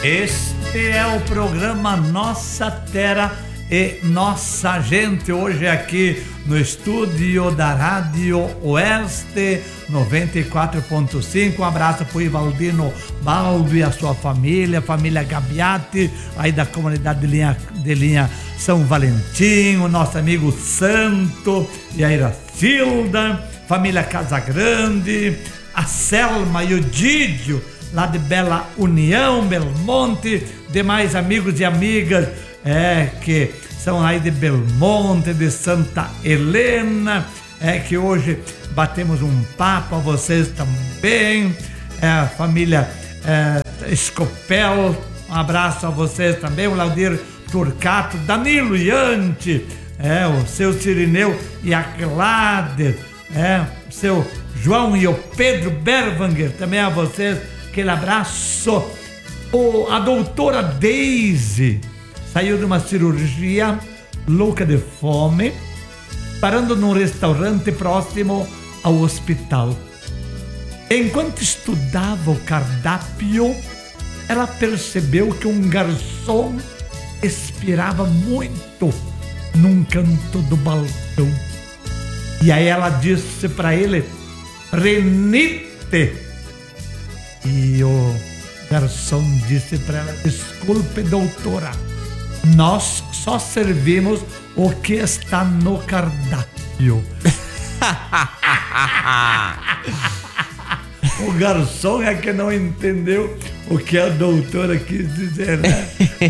Este é o programa Nossa Terra e Nossa Gente. Hoje aqui no estúdio da Rádio Oeste 94.5. Um abraço pro Ivaldino Baldo e a sua família Gabiati, aí da comunidade de linha São Valentim, o nosso amigo Santo e a Iracilda, família Casagrande, a Selma e o Didio, lá de Bela União, Belmonte, demais amigos e amigas que são aí de Belmonte, de Santa Helena, que hoje batemos um papo a vocês também, a família Escopel, um abraço a vocês também, o Laudir Turcato, Danilo Iante, o seu Cirineu e a Gladys, o seu João e o Pedro Berwanger, também a vocês, aquele abraço. A doutora Daisy saiu de uma cirurgia, louca de fome, parando num restaurante próximo ao hospital. Enquanto estudava o cardápio, ela percebeu que um garçom expirava muito num canto do balcão. E aí ela disse para ele: "Renite". E o garçom disse para ela: "Desculpe, doutora, nós só servimos o que está no cardápio". O garçom é que não entendeu o que a doutora quis dizer, né?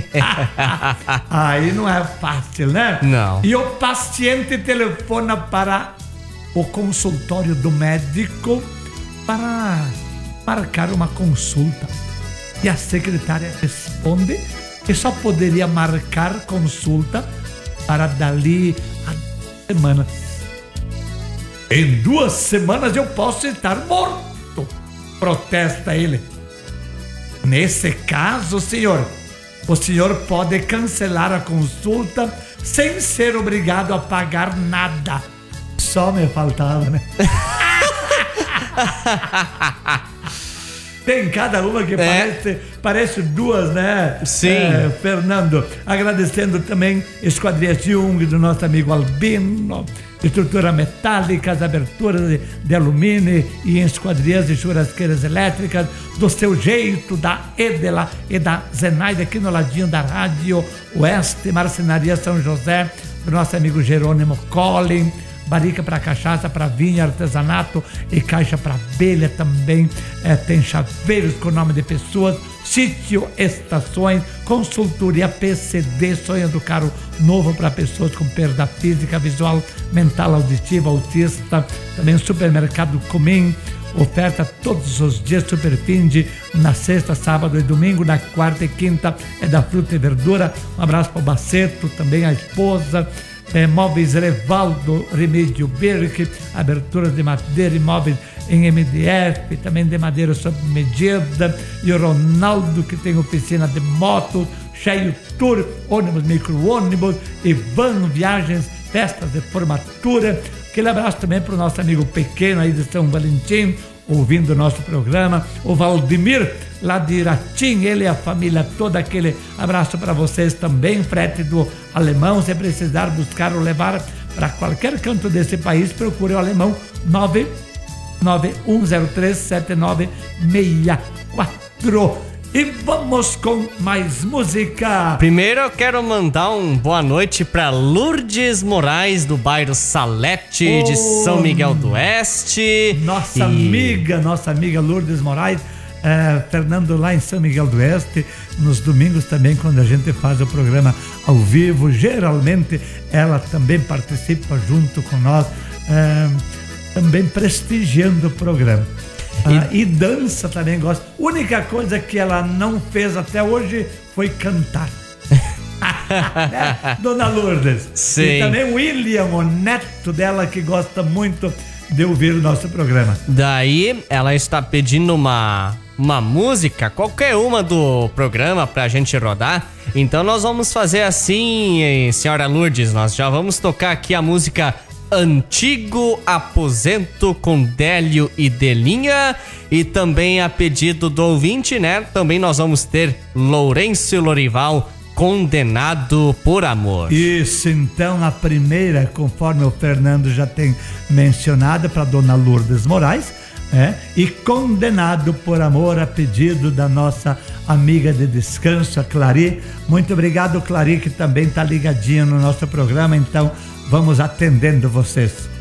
Aí não é fácil, né? Não. E o paciente telefona para o consultório do médico para marcar uma consulta. E a secretária responde que só poderia marcar consulta para dali a 2 semanas. "Em 2 semanas eu posso estar morto", protesta ele. "Nesse caso, senhor, o senhor pode cancelar a consulta sem ser obrigado a pagar nada". Só me faltava, né? Tem cada uma que parece duas, né? Sim. Fernando, agradecendo também Esquadrias Jung, do nosso amigo Albino, estrutura metálica, as aberturas de alumínio e esquadrias e churrasqueiras elétricas, do Seu Jeito, da Edela e da Zenaide, aqui no ladinho da Rádio Oeste, Marcenaria São José, do nosso amigo Jerônimo Collin, barrica para cachaça, para vinho, artesanato e caixa para abelha também. Tem chaveiros com nome de pessoas, sítio Estações, consultoria PCD, sonho do carro novo para pessoas com perda física, visual, mental, auditiva, autista. Também supermercado Comim, oferta todos os dias, super finde, na sexta, sábado e domingo, na quarta e quinta é da fruta e verdura. Um abraço para o Baceto, também a esposa. Móveis Revaldo, Remédio Berg, aberturas de madeira e móveis em MDF, também de madeira sob medida. E o Ronaldo, que tem oficina de motos, Cheio Tour, ônibus, micro-ônibus, Ivan Viagens, festas de formatura. Aquele abraço também para o nosso amigo pequeno aí de São Valentim, ouvindo o nosso programa, o Valdemir, lá de Iratim, ele e a família toda, aquele abraço para vocês também. Frete do Alemão, se precisar buscar ou levar para qualquer canto desse país, procure o Alemão 991037964. E vamos com mais música. Primeiro eu quero mandar um boa noite para Lourdes Moraes, do bairro Salete, de São Miguel do Oeste. Nossa amiga Lourdes Moraes. Fernando, lá em São Miguel do Oeste, nos domingos também, quando a gente faz o programa ao vivo, geralmente ela também participa junto com nós, também prestigiando o programa. E dança também gosta. Única coisa que ela não fez até hoje foi cantar. Né, Dona Lourdes? Sim. E também o William, o neto dela, que gosta muito de ouvir o nosso programa. Daí ela está pedindo uma música, qualquer uma do programa pra gente rodar. Então nós vamos fazer assim, senhora Lourdes, nós já vamos tocar aqui a música Antigo Aposento com Délio e Delinha. E também a pedido do ouvinte, né? Também nós vamos ter Lourenço e Lorival, Condenado por Amor. Isso, então a primeira, conforme o Fernando já tem mencionado, para dona Lourdes Moraes, e Condenado por Amor, a pedido da nossa amiga de descanso, a Clary. Muito obrigado, Clary, que também está ligadinha no nosso programa, então vamos atendendo vocês.